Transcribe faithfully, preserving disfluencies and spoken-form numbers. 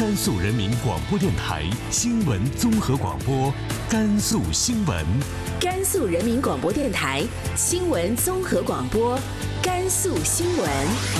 甘肃人民广播电台新闻综合广播，甘肃新闻。 甘肃人民广播电台新闻综合广播，甘肃新闻。